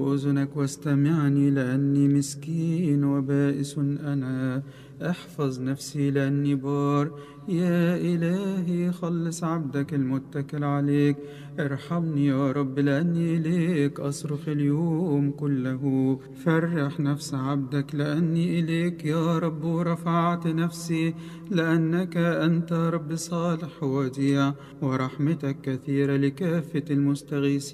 أذنك واستمعني لأني مسكين وبائس أنا. احفظ نفسي لأني بار. يا إلهي خلص عبدك المتكل عليك. ارحمني يا رب لأني إليك أصرخ اليوم كله. فرح نفس عبدك لأني إليك يا رب رفعت نفسي. لأنك أنت رب صالح وديع ورحمتك كثيرة لكافة المستغيثين.